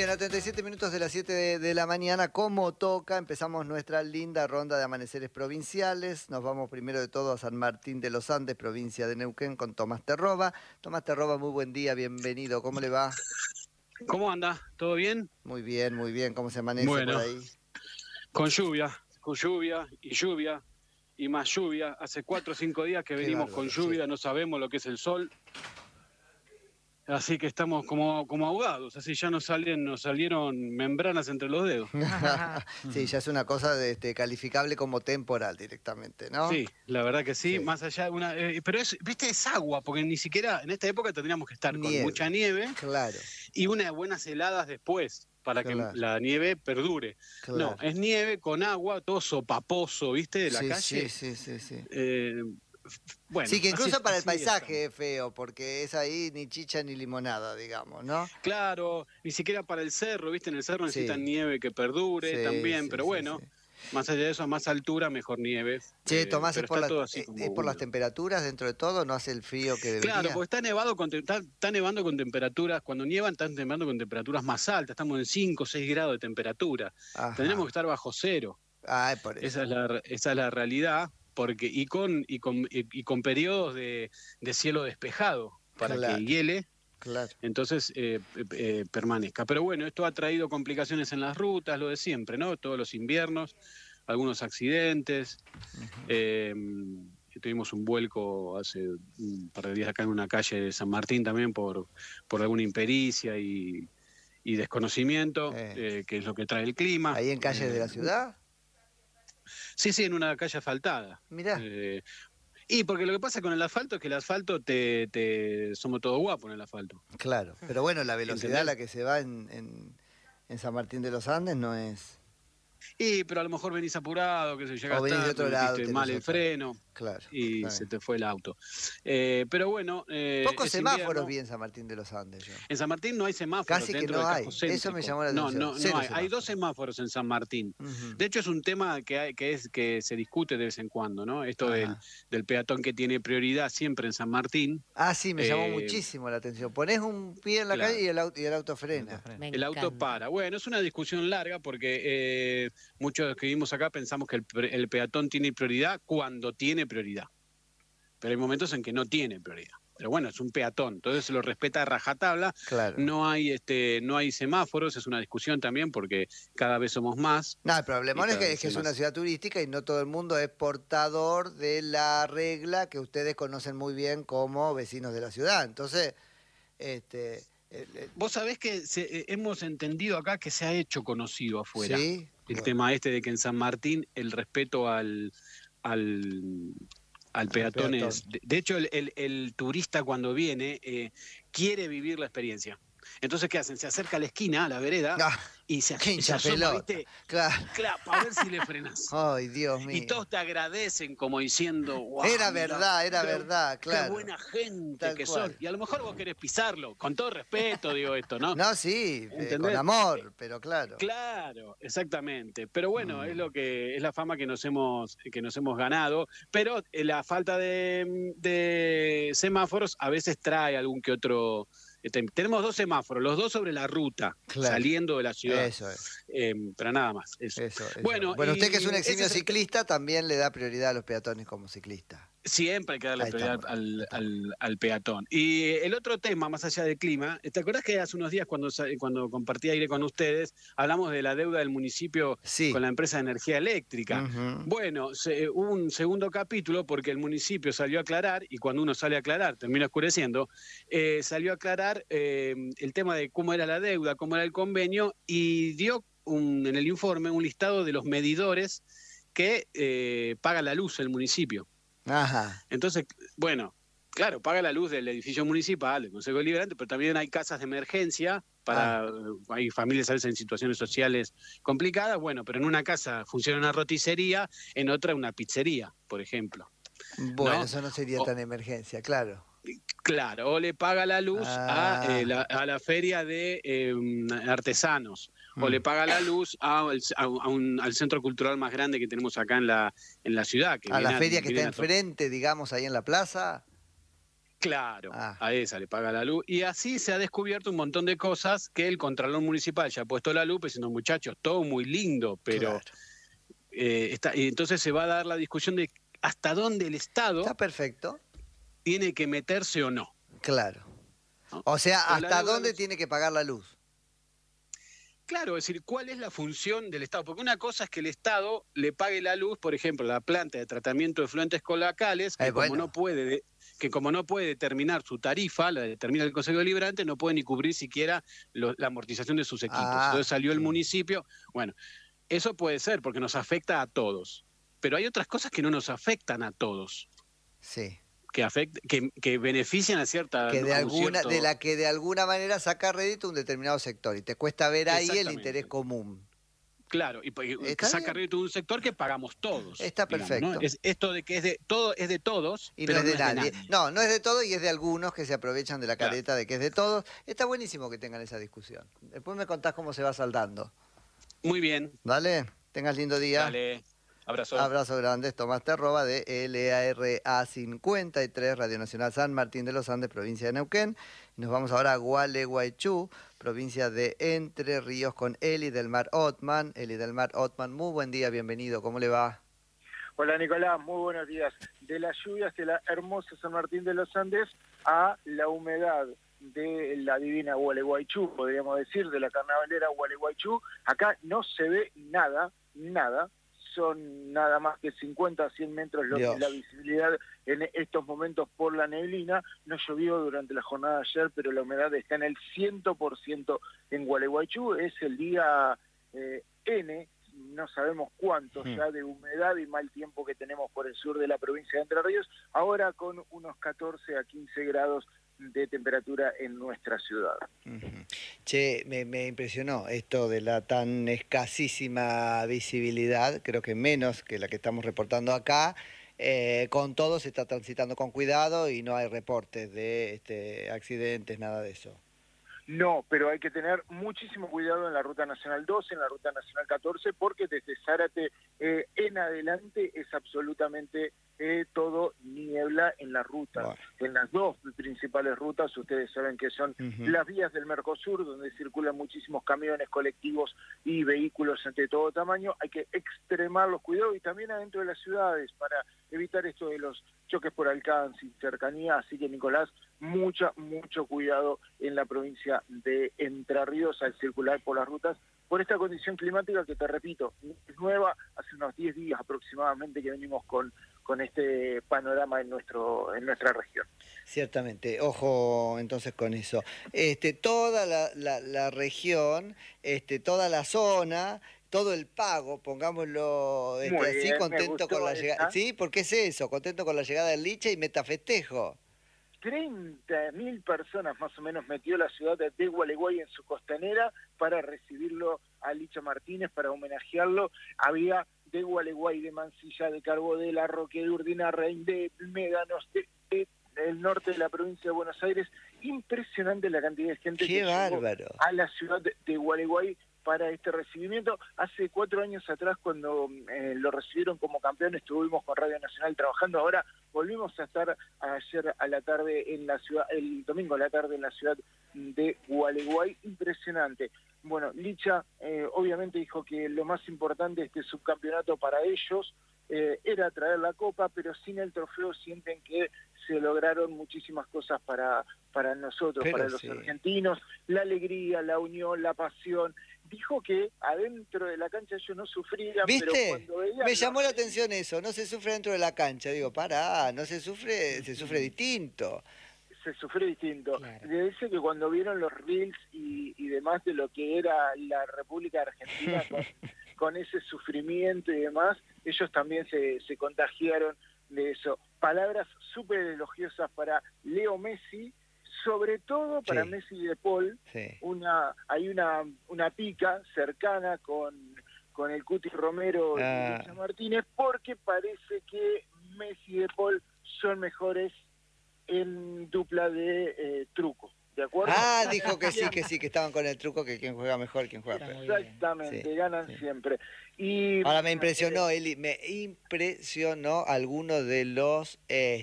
Bueno, 37 minutos de las 7 de la mañana, como toca, empezamos nuestra linda ronda de amaneceres provinciales. Nos vamos primero de todo a San Martín de los Andes, provincia de Neuquén, con Tomás Terroba. Tomás Terroba, muy buen día, bienvenido. ¿Cómo le va? ¿Cómo anda? ¿Todo bien? Muy bien, muy bien. ¿Cómo se amanece por Bueno, ahí? con lluvia y más lluvia. Hace 4 o 5 días que Qué venimos bárbaro, con lluvia, sí. no sabemos lo que es el sol. Así que estamos como ahogados, así ya nos salieron membranas entre los dedos. Sí, ya es una cosa calificable como temporal directamente, ¿no? Sí, la verdad que sí, Sí. más allá de una... pero viste, es agua, porque ni siquiera en esta época tendríamos que estar con mucha Nieve, nieve claro, y unas buenas heladas después, para que claro, la nieve perdure. No, claro. es nieve con agua, todo sopaposo, ¿viste? De la Sí, sí, calle. sí, sí, sí. Eh, Sí, bueno, que incluso para el así paisaje estamos. es feo, porque es ahí ni chicha ni limonada, digamos, ¿no? Claro, ni siquiera para el cerro, ¿viste? En el cerro necesitan Sí, nieve que perdure sí, también, sí, pero sí, sí. bueno, más allá de eso, a más altura, mejor nieve. Che, Tomás, Pero está todo así como es por las húmedo. temperaturas dentro de todo? ¿No hace el frío que Claro, debería? porque está nevando con temperaturas, cuando nievan están nevando con temperaturas más altas, estamos en 5 o 6 grados de temperatura. Tendremos que Ajá. estar bajo cero. Ah, es por eso. Esa es la realidad, porque y con periodos de cielo despejado para que Claro, hiele. claro. Entonces permanezca. Pero bueno, esto ha traído complicaciones en las rutas, lo de siempre, ¿no? Todos los inviernos, algunos accidentes. Ujú. eh, Tuvimos un vuelco hace un par de días acá en una calle de San Martín también por alguna impericia y desconocimiento, Eh, que es lo que trae el clima. ¿Ahí en calles de la ciudad? Sí, sí, en una calle asfaltada. Mirá, Eh, y porque lo que pasa con el asfalto es que el asfalto somos todos guapos en el asfalto. claro. Pero bueno, la velocidad a ¿Entendés? la que se va en San Martín de los Andes no es... Pero a lo mejor venís apurado, que se O llegas venís de tarde, otro lado, metiste tenés mal el otra. freno Claro, y está se bien. te fue el auto. Pero bueno, Pocos es semáforos invierno. vi en San Martín de los Andes yo. En San Martín no hay semáforos Casi que dentro no del casco hay. Eso me céntrico. llamó la No, atención. no, no Cero hay. Hay 2 semáforos. semáforos en San Martín. Ujú. De hecho, es un tema que se discute de vez en cuando, ¿no? Esto Ajá. del peatón que tiene prioridad siempre en San Martín. Ah, sí, me llamó Eh, muchísimo la atención. Ponés un pie en la calle claro. y el auto frena. Me El auto encanta. para. Bueno, es una discusión larga porque muchos de los que vivimos acá pensamos que el peatón tiene prioridad cuando tiene prioridad. Pero hay momentos en que no tiene prioridad. Pero bueno, es un peatón, entonces se lo respeta a rajatabla. Claro. No hay semáforos, es una discusión también porque cada vez somos más No, el y problemón cada es vez que hay es una más. ciudad turística y no todo el mundo es portador de la regla que ustedes conocen muy bien como vecinos de la ciudad. Entonces, Vos sabés que hemos entendido acá que se ha hecho conocido afuera sí, el bueno, tema de que en San Martín el respeto al, al al peatón peatón. es... De hecho, el turista cuando viene quiere vivir la experiencia. Entonces, ¿qué hacen? Se acerca a la esquina, a la vereda, Ah, y se, qué se hincha asoma, pelota. ¿viste? Claro. Claro, para ver si le frenás. Ay, Dios Y mío. todos te agradecen como diciendo, wow, mira, Era verdad, qué claro. buena gente Tal que sos. cual. Y a lo mejor vos querés pisarlo, con todo respeto digo esto, ¿no? No, sí, con ¿Entendés? amor, pero claro. Claro, exactamente. Pero bueno, es Mm. lo que es la fama que nos hemos ganado. Pero la falta de semáforos a veces trae algún que otro. Tenemos 2 semáforos, los 2 sobre la ruta, Claro, saliendo de la ciudad. eso es. Pero nada más, eso. Eso. Bueno, Bueno, usted que es y un ese eximio es ciclista también le da prioridad a los peatones como ciclista. siempre hay que darle Ahí está prioridad muy bien, está muy bien. al peatón. Y el otro tema, más allá del clima, ¿te acordás que hace unos días cuando compartí aire con ustedes, hablamos de la deuda del municipio con Sí. la empresa de energía eléctrica? Ujú. Bueno, hubo un segundo capítulo porque el municipio salió a aclarar, y cuando uno sale a aclarar, termina oscureciendo, salió a aclarar el tema de cómo era la deuda, cómo era el convenio, y dio en el informe un listado de los medidores que paga la luz el municipio. Ajá. Entonces, bueno, claro, paga la luz del edificio municipal, del Consejo Deliberante, pero también hay casas de emergencia Ah, hay familias a veces en situaciones sociales complicadas, bueno, pero en una casa funciona una roticería, en otra una pizzería, por ejemplo, bueno, ¿no? eso no sería O- tan ememergencia, claro. claro, o le paga la luz Ah, a la feria de artesanos, o le mm. paga la luz al centro cultural más grande que tenemos acá en la ciudad, que A la feria que está viene a enfrente, digamos, ahí en la plaza. Claro, Ah, a esa le paga la luz. Y así se ha descubierto un montón de cosas que el Contralor Municipal ya ha puesto la lupa diciendo, muchachos, todo muy lindo, pero claro. y entonces se va a dar la discusión de hasta dónde el Está Estado perfecto. tiene que meterse o no. Claro. ¿No? O sea, Pero la ¿hasta deuda dónde tiene que pagar la luz? Claro, es decir, ¿cuál es la función del Estado? Porque una cosa es que el Estado le pague la luz, por ejemplo, a la planta de tratamiento de efluentes colacales, Bueno, que como no puede determinar su tarifa, la determina el Consejo Deliberante, no puede ni cubrir siquiera la amortización de sus equipos. Entonces ah, salió el municipio. Bueno, eso puede ser porque nos afecta a todos. Pero hay otras cosas que no nos afectan a todos, sí. que benefician a Que de a un alguna, de cierto. la que de alguna manera saca rédito un determinado sector y te cuesta ver ahí el interés Exactamente. común. Claro, y que ¿Está saca bien? rédito de un sector que pagamos todos, Está digamos, ¿no? perfecto. Es esto de que es de todos, Y no pero es no de es de nadie. nadie. No, no es de todo y es de algunos que se aprovechan de la Claro. careta de que es de todos. Está buenísimo que tengan esa discusión. Después me contás cómo se va saldando. Muy bien, ¿Vale? Tengas lindo día. dale, abrazo. Abrazo grande. Tomás Terroba de LARA 53, Radio Nacional San Martín de los Andes, provincia de Neuquén. Nos vamos ahora a Gualeguaychú, provincia de Entre Ríos, con Eli del Mar Otman. Eli del Mar Otman, muy buen día, bienvenido. ¿Cómo le va? Hola Nicolás, muy buenos días. De las lluvias de la hermosa San Martín de los Andes a la humedad de la divina Gualeguaychú, podríamos decir, de la carnavalera Gualeguaychú, acá no se ve nada, son nada más que 50 a 100 metros la Dios. visibilidad en estos momentos por la neblina. No llovió durante la jornada de ayer, pero la humedad está en el 100% en Gualeguaychú. Es el día N, no sabemos cuánto ya de humedad y mal tiempo que tenemos por el sur de la provincia de Entre Ríos, ahora con unos 14 a 15 grados de temperatura en nuestra ciudad. Che, me impresionó esto de la tan escasísima visibilidad, creo que menos que la que estamos reportando acá. Con todo se está transitando con cuidado y no hay reportes de accidentes, nada de eso. No, pero hay que tener muchísimo cuidado en la Ruta Nacional 12, en la Ruta Nacional 14, porque desde Zárate en adelante es absolutamente todo niebla en la ruta. Bueno. En las dos principales rutas, ustedes saben que son las vías del Mercosur, donde circulan muchísimos camiones, colectivos y vehículos de todo tamaño. Hay que extremar los cuidados y también adentro de las ciudades para evitar esto de los choques por alcance y cercanía. Así que, Nicolás, mucho cuidado en la provincia de Entre Ríos al circular por las rutas por esta condición climática que, te repito, es nueva. Hace unos 10 días aproximadamente que venimos con este panorama en nuestra región. Ciertamente, ojo entonces con eso. Toda la región, toda la zona, todo el pago, pongámoslo Muy así, bien, me contento con gustó la llegada. esa. Sí, ¿por qué es eso? Contento con la llegada del Licha y meta festejo. 30.000 personas más o menos metió la ciudad de Gualeguay en su costanera para recibirlo a Licha Martínez, para homenajearlo. Había de Gualeguay, de Mansilla, de Carbó, de La Roque, de Urdinarrain, de Médanos, del norte de la provincia de Buenos Aires. Impresionante la cantidad de gente ¡Qué que bárbaro! llegó a la ciudad de Gualeguay para este recibimiento. Hace 4 años atrás, cuando lo recibieron como campeón, estuvimos con Radio Nacional trabajando. Ahora volvimos a estar ayer a la tarde en la ciudad, el domingo a la tarde en la ciudad de Gualeguay. Impresionante. Bueno, Licha obviamente dijo que lo más importante de este subcampeonato para ellos era traer la copa, pero sin el trofeo sienten que se lograron muchísimas cosas para nosotros, Pero para los sí. argentinos, la alegría, la unión, la pasión. Dijo que adentro de la cancha ellos no sufrían, pero ¿Viste? cuando veían Me llamó la los reels, atención eso, no se sufre dentro de la cancha. Digo, pará, no se sufre, se sufre distinto. se sufre distinto. Claro. Le dice que cuando vieron los reels y demás de lo que era la República Argentina con ese sufrimiento y demás, ellos también se contagiaron de eso. Palabras súper elogiosas para Leo Messi, sobre todo para Sí. Messi y De Paul. Sí. Hay una pica cercana con el Cuti Romero y Licha Martínez, porque parece que Messi y De Paul son mejores en dupla de truco. ¿de acuerdo? Ah, dijo que sí, que estaban con el truco que quien juega mejor, quien juega peor. Exactamente, Sí, ganan sí. siempre. Y Ahora me impresionó, Eli, me impresionó alguno de los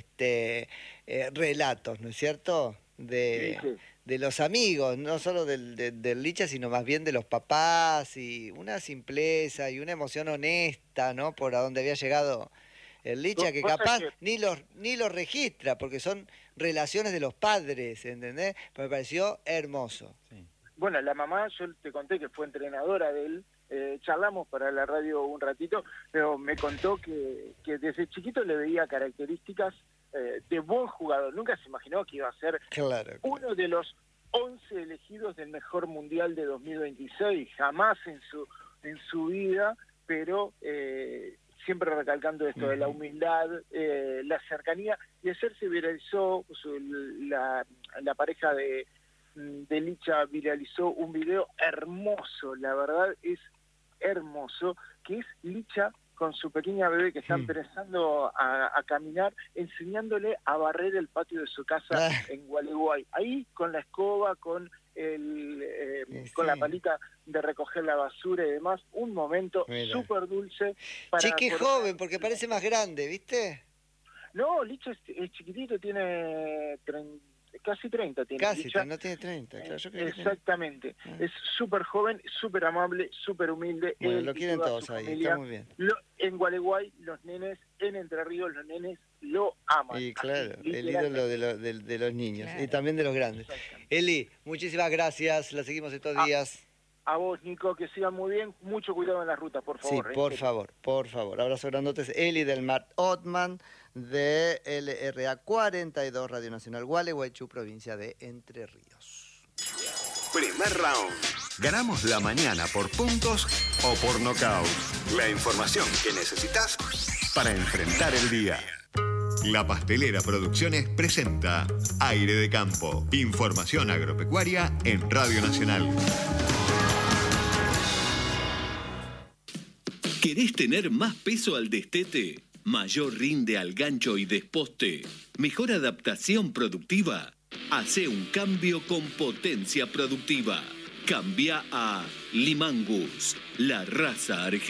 relatos, ¿no es cierto? sí. De los amigos, no solo del Licha, sino más bien de los papás, y una simpleza y una emoción honesta, ¿no? Por a donde había llegado el Licha, que Cosa capaz que, ni los registra, porque son relaciones de los padres, ¿entendés? Pero me pareció hermoso. Sí. bueno, la mamá, yo te conté que fue entrenadora de él, charlamos para la radio un ratito, pero me contó que desde chiquito le veía características de buen jugador. Nunca se imaginó que iba a ser uno de los 11 elegidos del mejor mundial de 2026, jamás en su vida, pero siempre recalcando esto de la humildad, la cercanía, y ayer se viralizó la pareja de Licha viralizó un video hermoso, la verdad es hermoso, que es Licha con su pequeña bebé que está empezando a caminar, enseñándole a barrer el patio de su casa en Gualeguay. Ahí con la escoba, con con la palita de recoger la basura y demás, un momento súper dulce. Che, qué joven, porque parece más grande, ¿viste? No, Licha es chiquitito, tiene casi 30 tiene. Casi, Licha. no tiene 30, claro. Yo Exactamente. Es súper joven, súper amable, súper humilde. Bueno, lo quieren todos ahí, familia, está muy bien. En Gualeguay, los nenes, en Entre Ríos, los nenes lo aman. Y claro, así, el ídolo de los niños, claro. Y también de los grandes. Eli, muchísimas gracias, la seguimos estos días. A vos, Nico, que sigan muy bien, mucho cuidado en la ruta, por favor. Sí, por favor. Abrazo grandotes. Eli del Mart Otman, de LRA 42, Radio Nacional Gualeguaychú, provincia de Entre Ríos. Primer round. Ganamos la mañana por puntos o por nocaut. La información que necesitas para enfrentar el día. La Pastelera Producciones presenta Aire de Campo. Información agropecuaria en Radio Nacional. ¿Querés tener más peso al destete? ¿Mayor rinde al gancho y desposte? ¿Mejor adaptación productiva? Hacé un cambio con potencia productiva. Cambia a Limangus, la raza argentina.